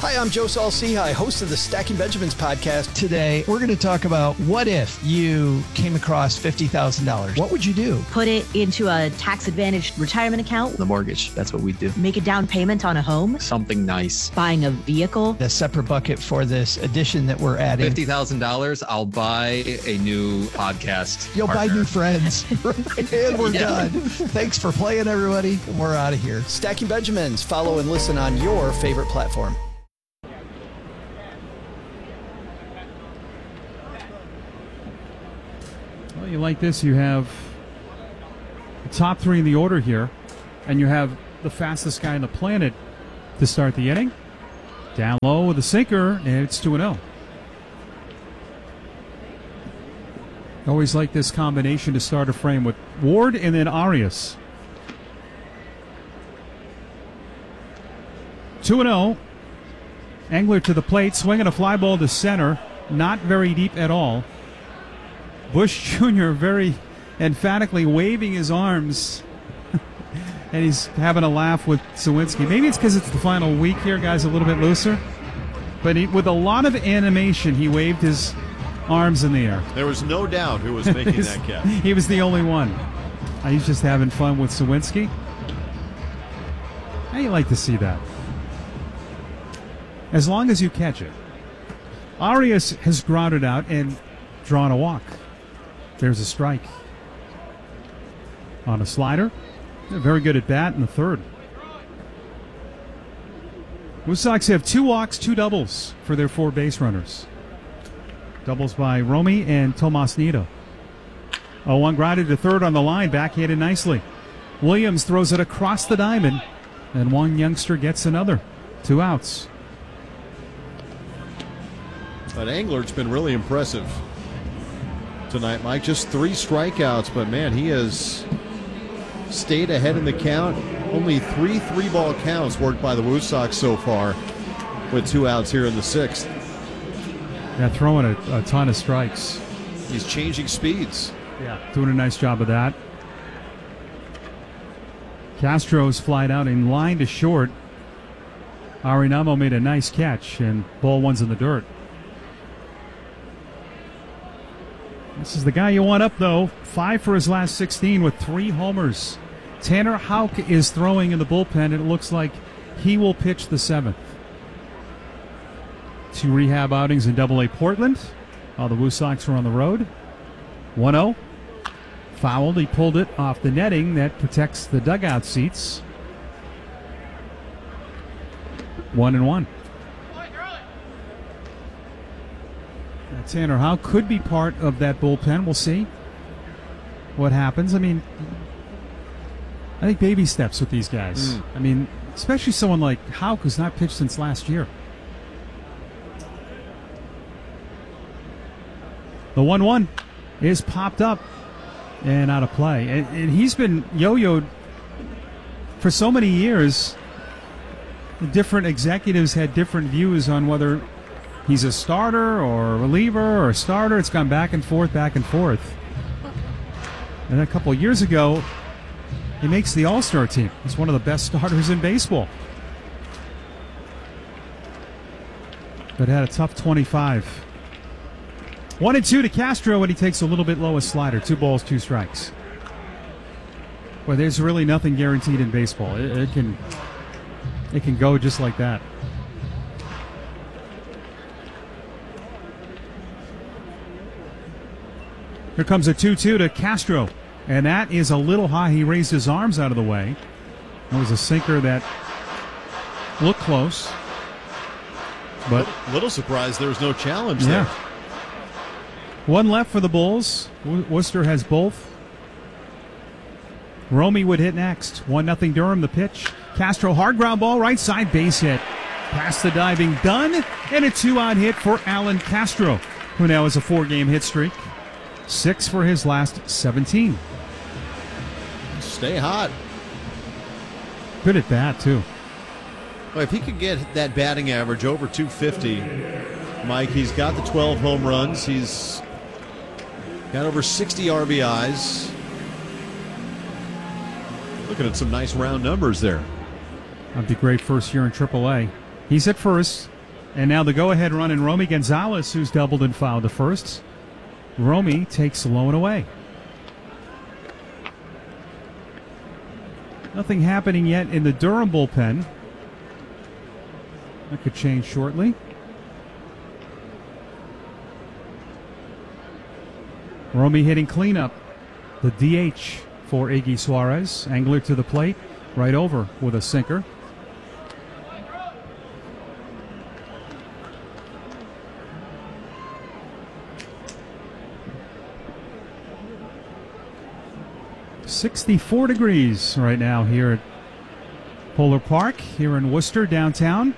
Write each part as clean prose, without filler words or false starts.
Hi, I'm Joe Saul-Sehy, host of the Stacking Benjamins podcast. Today, we're going to talk about what if you came across $50,000. What would you do? Put it into a tax-advantaged retirement account. The mortgage, that's what we do. Make a down payment on a home. Something nice. Buying a vehicle. A separate bucket for this addition that we're adding. $50,000, I'll buy a new podcast. You'll partner. buy new friends. And we're done. Thanks for playing, everybody. We're out of here. Stacking Benjamins. Follow and listen on your favorite platform. Well, you like this. You have the top three in the order here, and you have the fastest guy on the planet to start the inning. Down low with a sinker, and it's 2-0. Always like this combination to start a frame with Ward and then Arias. 2-0. Engler to the plate, swinging a fly ball to center. Not very deep at all. Bush Jr. very emphatically waving his arms. And he's having a laugh with Suwinski. Maybe it's because it's the final week here, guys, a little bit looser. But with a lot of animation, he waved his arms in the air. There was no doubt who was making that catch. He was the only one. He's just having fun with Suwinski. How you like to see that? As long as you catch it. Arias has grounded out and drawn a walk. There's a strike. On a slider. Very good at bat in the third. Blue Sox have 2 walks, 2 doubles for their 4 base runners. Doubles by Romy and Tomas Nido. 0-1 grounded to third on the line, backhanded nicely. Williams throws it across the diamond, and one youngster gets another. 2 outs. But Engler's been really impressive tonight, Mike. Just 3 strikeouts, but man, he has stayed ahead in the count. Only 3 3-ball counts worked by the Blue Sox so far, with 2 outs here in the 6th. Yeah, throwing a ton of strikes. He's changing speeds. Yeah, doing a nice job of that. Castro's flied out in line to short. Arenado made a nice catch, and ball 1's in the dirt. This is the guy you want up, though. 5 for his last 16 with 3 homers. Tanner Houck is throwing in the bullpen. It looks like he will pitch the 7th. 2 rehab outings in Double-A Portland while the Blue Sox were on the road. 1-0. Fouled. He pulled it off the netting that protects the dugout seats. 1-1. Tanner Houck could be part of that bullpen. We'll see what happens. I mean, I think baby steps with these guys. I mean, especially someone like Houck who's not pitched since last year. The 1-1 is popped up and out of play. And he's been yo-yoed for so many years. Different executives had different views on whether he's a starter or a reliever or a starter. It's gone back and forth, back and forth. And a couple of years ago, he makes the All-Star team. He's one of the best starters in baseball. But had a tough 25. 1-2 to Castro, and he takes a little bit low a slider. 2 balls, 2 strikes. Well, there's really nothing guaranteed in baseball. It can go just like that. Here comes a 2-2 to Castro, and that is a little high. He raised his arms out of the way. That was a sinker that looked close, but a little surprised there was no challenge there. 1 left for the Bulls. Worcester has both. Romy would hit next. 1-0 Durham, the pitch. Castro, hard ground ball, right side, base hit. Past the diving Dunn, and a 2-out hit for Alan Castro, who now has a 4-game hit streak. 6 for his last 17. Stay hot. Good at bat, too. Well, if he could get that batting average over 250, Mike, he's got the 12 home runs. He's got over 60 RBIs. Looking at some nice round numbers there. That'd be great first year in AAA. He's at first. And now the go-ahead run in Romy Gonzalez, who's doubled and fouled the first. Romy takes low and away. Nothing happening yet in the Durham bullpen. That could change shortly. Romy hitting cleanup. The DH for Iggy Suarez. Angler to the plate. Right over with a sinker. .64 degrees right now here at Polar Park, here in Worcester, downtown.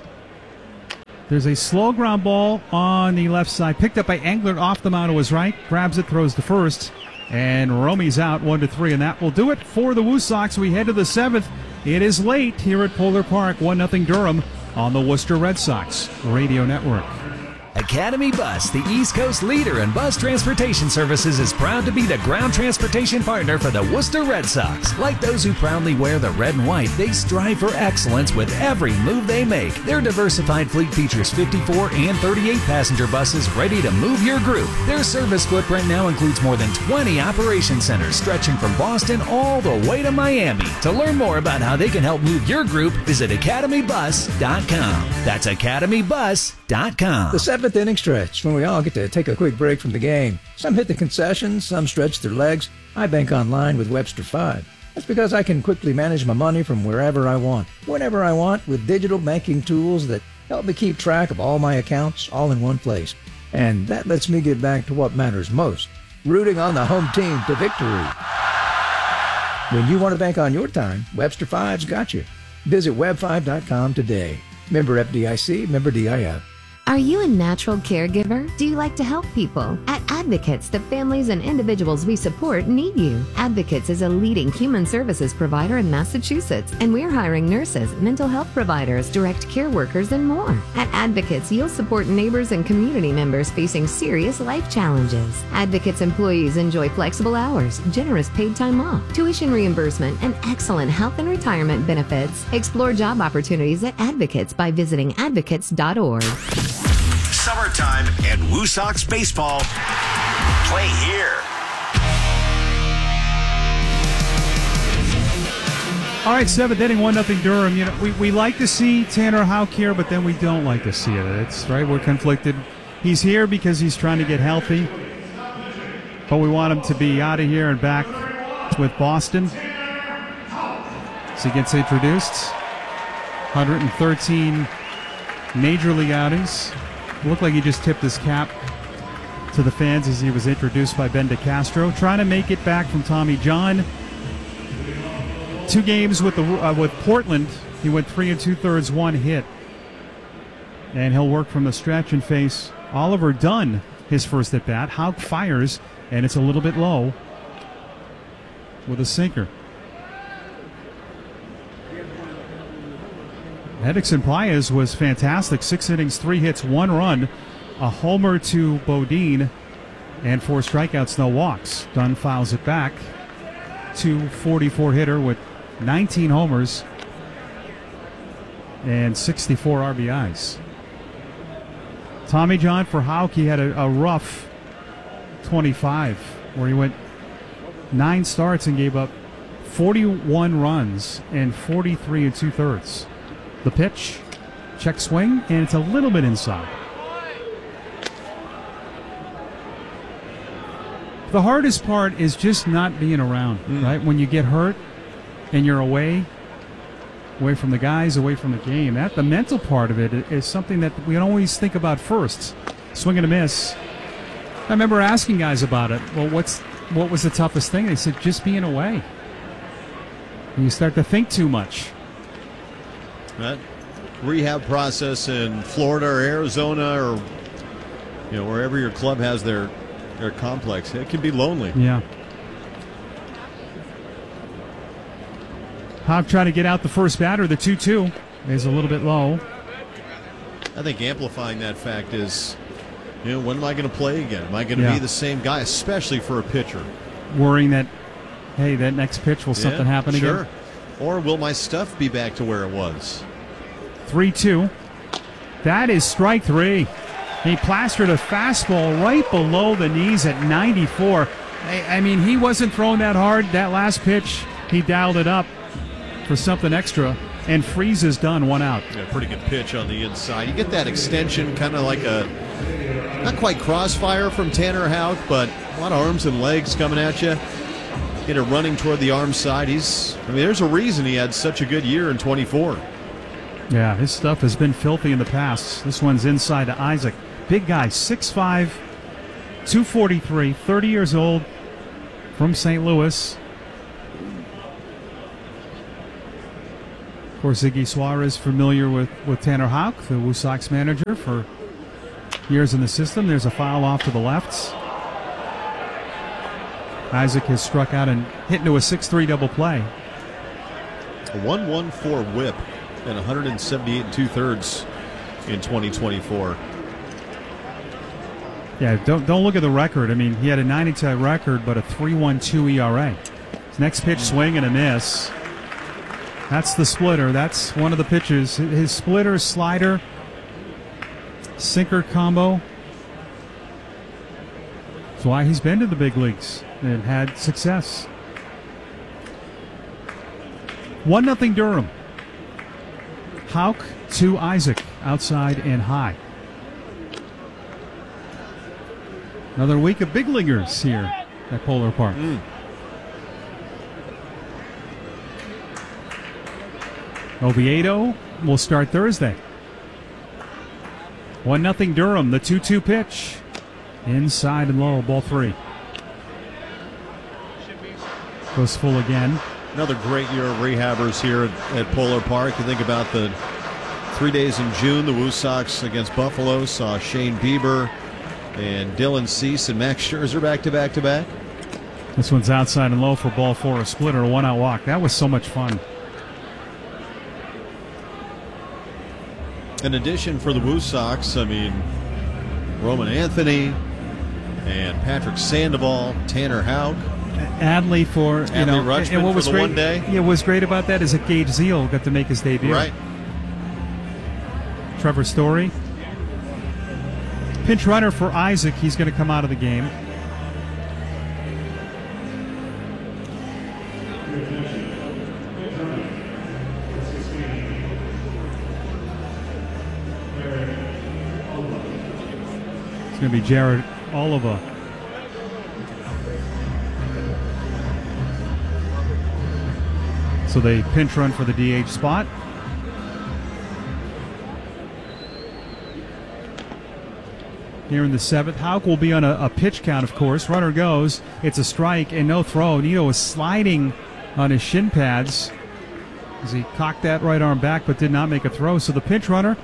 There's a slow ground ball on the left side, picked up by Angler off the mound to his right, grabs it, throws to first, and Romy's out 1-3, and that will do it for the Woo Sox. We head to the 7th. It is late here at Polar Park, 1-0 Durham on the Worcester Red Sox Radio Network. Academy Bus, the East Coast leader in bus transportation services, is proud to be the ground transportation partner for the Worcester Red Sox. Like those who proudly wear the red and white, they strive for excellence with every move they make. Their diversified fleet features 54 and 38 passenger buses ready to move your group. Their service footprint now includes more than 20 operation centers stretching from Boston all the way to Miami. To learn more about how they can help move your group, visit academybus.com. That's academybus.com. The 7th inning stretch, when we all get to take a quick break from the game. Some hit the concessions, some stretch their legs. I bank online with Webster 5. That's because I can quickly manage my money from wherever I want, whenever I want, with digital banking tools that help me keep track of all my accounts all in one place. And that lets me get back to what matters most, rooting on the home team to victory. When you want to bank on your time, Webster 5's got you. Visit web5.com today. Member FDIC, member DIF. Are you a natural caregiver? Do you like to help people? At Advocates, the families and individuals we support need you. Advocates is a leading human services provider in Massachusetts, and we're hiring nurses, mental health providers, direct care workers, and more. At Advocates, you'll support neighbors and community members facing serious life challenges. Advocates employees enjoy flexible hours, generous paid time off, tuition reimbursement, and excellent health and retirement benefits. Explore job opportunities at Advocates by visiting advocates.org. Summertime and Woo Sox baseball. Play here. All right, 7th inning, 1-0 Durham. You know, we like to see Tanner Houck here, but then we don't like to see it. It's right. We're conflicted. He's here because he's trying to get healthy, but we want him to be out of here and back with Boston. So he gets introduced. 113 major league outings. Looked like he just tipped his cap to the fans as he was introduced by Ben DeCastro. Trying to make it back from Tommy John. 2 games with Portland. He went 3 2/3, 1 hit. And he'll work from the stretch and face Oliver Dunn, his first at bat. Houck fires, and it's a little bit low with a sinker. Edixon Paez was fantastic. 6 innings, 3 hits, 1 run, a homer to Bodine, and 4 strikeouts, no walks. Dunn fouls it back. 244 hitter with 19 homers and 64 RBIs. Tommy John for Houck, he had a rough 25 where he went 9 starts and gave up 41 runs and 43 2/3. The pitch, check swing, and it's a little bit inside. The hardest part is just not being around, right? When you get hurt and you're away from the guys, away from the game. The mental part of it is something that we don't always think about first. Swing and a miss. I remember asking guys about it. Well, what was the toughest thing? They said just being away. And you start to think too much. That rehab process in Florida or Arizona or wherever your club has their complex, it can be lonely. Yeah. Houck trying to get out the first batter. The 2-2 is a little bit low. I think amplifying that fact is, when am I going to play again? Am I going to be the same guy, especially for a pitcher? Worrying that, hey, that next pitch, will something happen again? Sure. Or will my stuff be back to where it was? 3-2. That is strike 3. He plastered a fastball right below the knees at 94. I mean, he wasn't throwing that hard. That last pitch, he dialed it up for something extra, and Freese is done, 1 out. Yeah, pretty good pitch on the inside. You get that extension, kind of like a, not quite crossfire from Tanner Houck, but a lot of arms and legs coming at you. Get it running toward the arm side. There's a reason he had such a good year in 24. Yeah, his stuff has been filthy in the past. This one's inside to Isaac. Big guy, 6'5", 243, 30 years old, from St. Louis. Of course, Ziggy Suarez familiar with Tanner Houck, the Woo Sox manager for years in the system. There's a foul off to the left. Isaac has struck out and hit into a 6-3 double play. A 1.14 whip and 178 2/3 in 2024. Yeah, don't look at the record. I mean, he had a 90-tie record, but a 3.12 ERA. His next pitch, swing and a miss. That's the splitter. That's one of the pitches. His splitter, slider, sinker combo. That's why he's been to the big leagues and had success. 1-0 Durham. Houck to Isaac, outside and high. Another week of big leaguers here at Polar Park. Oviedo will start Thursday. 1-0 Durham, the 2-2 pitch. Inside and low, ball 3. Goes full again. Another great year of rehabbers here at Polar Park. You think about the 3 days in June, the Woo Sox against Buffalo saw Shane Bieber and Dylan Cease and Max Scherzer back-to-back-to-back. This one's outside and low for ball 4, a splitter, a 1-out walk. That was so much fun. In addition, for the Woo Sox, Roman Anthony and Patrick Sandoval, Tanner Houck, Adley for Rutschman, and what was for the great, 1 day. Yeah, what was great about that is that Gage Zeal got to make his debut. Right. Trevor Story. Pinch runner for Isaac. He's going to come out of the game. It's going to be Jared Oliva. So they pinch run for the DH spot. Here in the 7th, Houck will be on a pitch count, of course. Runner goes. It's a strike and no throw. Nito was sliding on his shin pads as he cocked that right arm back but did not make a throw. So the pinch runner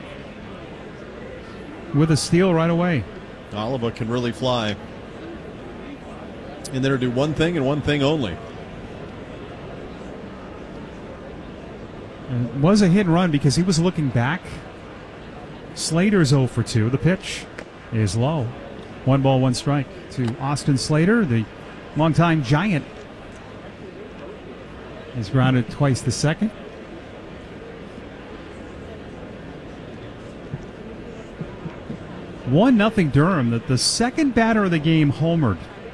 with a steal right away. Oliva can really fly. And they're to do one thing and one thing only. It was a hit and run because he was looking back. Slater's 0 for 2. The pitch is low. 1 ball, 1 strike to Austin Slater, the longtime Giant. He's grounded twice the second. One-0 Durham. The second batter of the game homered.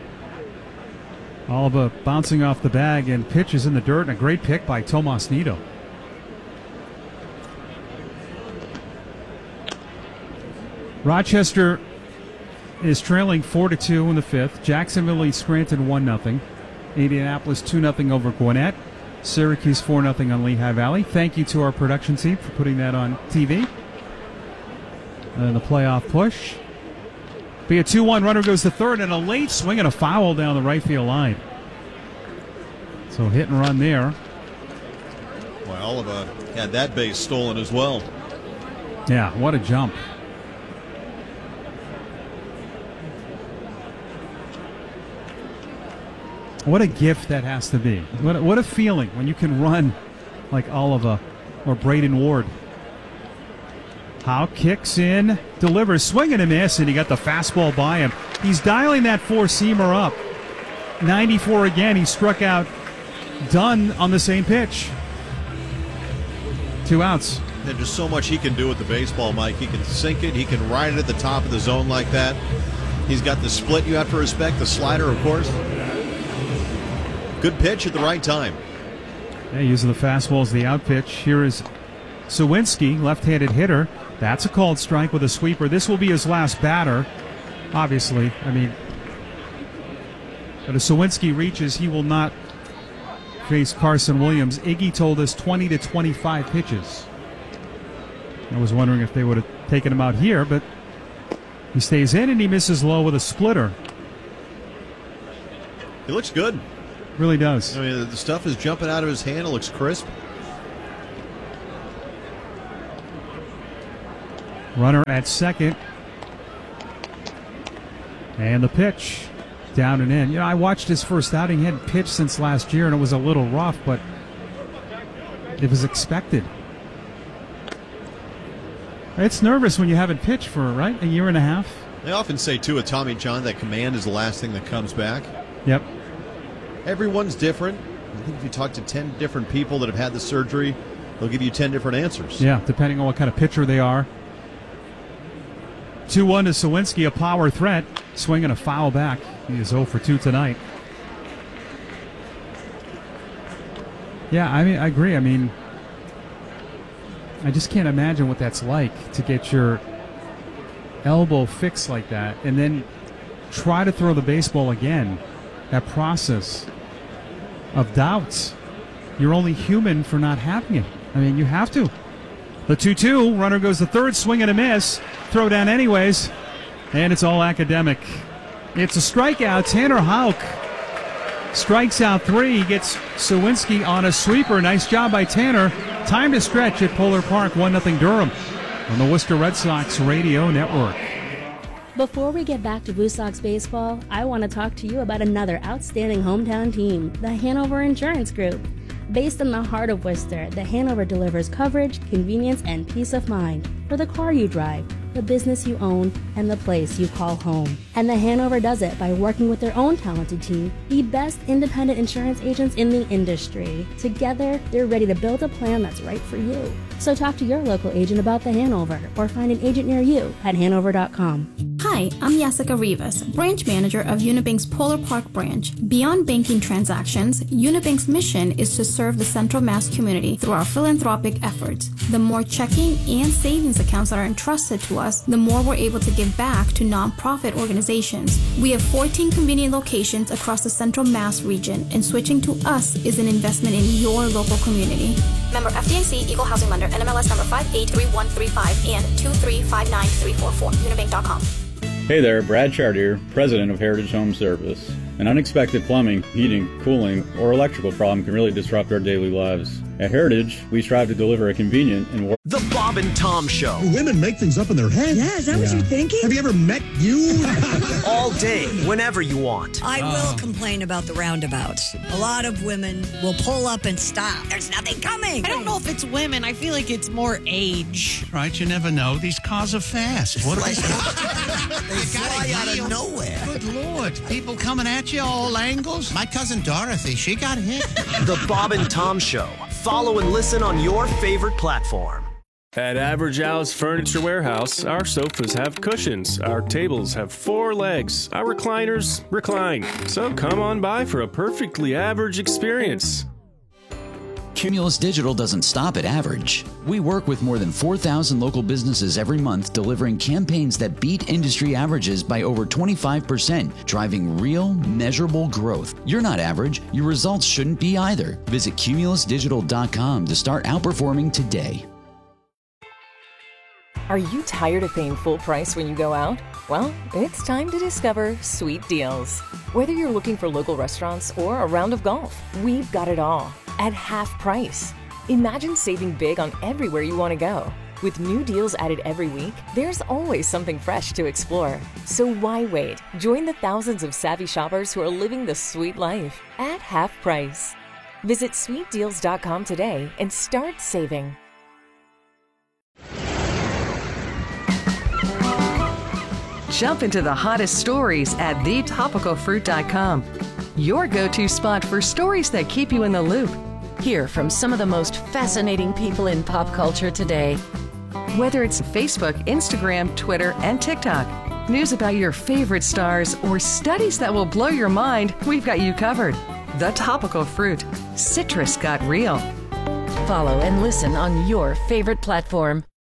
Oliva bouncing off the bag and pitches in the dirt, and a great pick by Tomas Nido. Rochester is trailing 4-2 in the 5th. Jacksonville leads Scranton 1-0. Indianapolis 2-0 over Gwinnett. Syracuse 4-0 on Lehigh Valley. Thank you to our production team for putting that on TV. And the playoff push. Be a 2-1 runner goes to third, and a late swing and a foul down the right field line. So hit and run there. Well, Oliva had that base stolen as well. Yeah, what a jump. What a gift that has to be. What a feeling when you can run like Oliva or Braden Ward. Houck kicks in, delivers, swing and a miss, and he got the fastball by him. He's dialing that 4-seamer up. 94 again. He struck out Dunn on the same pitch. 2 outs. And just so much he can do with the baseball, Mike. He can sink it. He can ride it at the top of the zone like that. He's got the split you have to respect, the slider, of course. Good pitch at the right time. Yeah, using the fastball as the out pitch. Here is Sawinski, left-handed hitter. That's a called strike with a sweeper. This will be his last batter, obviously. I mean, but as Sawinski reaches, he will not face Carson Williams. Iggy told us 20 to 25 pitches. I was wondering if they would have taken him out here, but he stays in and he misses low with a splitter. He looks good. Really does. I mean, the stuff is jumping out of his hand. It looks crisp. Runner at second. And the pitch. Down and in. You know, I watched his first outing. He hadn't pitched since last year, and it was a little rough, but it was expected. It's nervous when you haven't pitched for, right, a year and a half. They often say, too, with Tommy John, that command is the last thing that comes back. Yep. Everyone's different. I think if you talk to 10 different people that have had the surgery, they'll give you 10 different answers. Yeah, depending on what kind of pitcher they are. 2-1 to Sawinski, a power threat. Swinging a foul back. He is 0 for 2 tonight. Yeah, I mean, I agree. I mean, I just can't imagine what that's like to get your elbow fixed like that and then try to throw the baseball again. That process of doubts. You're only human for not having it. I mean, you have to. The 2-2, runner goes to third, swing and a miss. Throw down anyways, and it's all academic. It's a strikeout. Tanner Houck strikes out 3. He gets Sawinski on a sweeper. Nice job by Tanner. Time to stretch at Polar Park. 1-0 Durham on the Worcester Red Sox Radio Network. Before we get back to Blue Sox baseball, I want to talk to you about another outstanding hometown team, the Hanover Insurance Group. Based in the heart of Worcester, the Hanover delivers coverage, convenience, and peace of mind for the car you drive, the business you own, and the place you call home. And the Hanover does it by working with their own talented team, the best independent insurance agents in the industry. Together, they're ready to build a plan that's right for you. So talk to your local agent about the Hanover or find an agent near you at Hanover.com. Hi, I'm Jessica Rivas, branch manager of Unibank's Polar Park branch. Beyond banking transactions, Unibank's mission is to serve the Central Mass community through our philanthropic efforts. The more checking and savings accounts that are entrusted to us, the more we're able to give back to nonprofit organizations. We have 14 convenient locations across the Central Mass region, and switching to us is an investment in your local community. Member FDIC, Equal Housing Lender, NMLS number 583135 and 2359344, unibank.com. Hey there, Brad Chartier, president of Heritage Home Service. An unexpected plumbing, heating, cooling, or electrical problem can really disrupt our daily lives. At Heritage, we strive to deliver a convenient and... The Bob and Tom Show. Women make things up in their head. Yeah, is that what you're thinking? Have you ever met you? All day, whenever you want. I will complain about the roundabouts. A lot of women will pull up and stop. There's nothing coming. I don't know if it's women. I feel like it's more age. Right, you never know. These cars are fast. What They fly out of nowhere. Good Lord. People coming at you all angles. My cousin Dorothy, she got hit. The Bob and Tom Show. Follow and listen on your favorite platform. At Average Al's Furniture Warehouse, our sofas have cushions, our tables have 4 legs, our recliners recline. So come on by for a perfectly average experience. Cumulus Digital doesn't stop at average. We work with more than 4,000 local businesses every month, delivering campaigns that beat industry averages by over 25%, driving real, measurable growth. You're not average. Your results shouldn't be either. Visit cumulusdigital.com to start outperforming today. Are you tired of paying full price when you go out? Well, it's time to discover Sweet Deals. Whether you're looking for local restaurants or a round of golf, we've got it all at half price. Imagine saving big on everywhere you want to go. With new deals added every week, there's always something fresh to explore. So why wait? Join the thousands of savvy shoppers who are living the sweet life at half price. Visit sweetdeals.com today and start saving. Jump into the hottest stories at thetopicalfruit.com. Your go-to spot for stories that keep you in the loop. Hear from some of the most fascinating people in pop culture today. Whether it's Facebook, Instagram, Twitter, and TikTok, news about your favorite stars, or studies that will blow your mind, we've got you covered. The Topical Fruit. Citrus got real. Follow and listen on your favorite platform.